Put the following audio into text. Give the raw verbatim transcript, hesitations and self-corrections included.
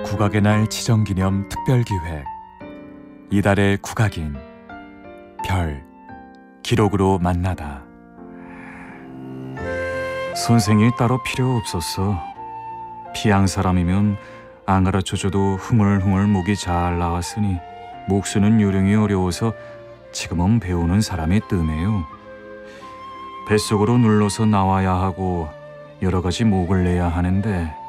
국악의 날 지정기념 특별기획 이달의 국악인 별 기록으로 만나다. 선생이 따로 필요 없었어. 피양 사람이면 안 가르쳐줘도 흥얼흥얼 목이 잘 나왔으니 목 쓰는 요령이 어려워서 지금은 배우는 사람이 뜸해요. 뱃속으로 눌러서 나와야 하고 여러 가지 목을 내야 하는데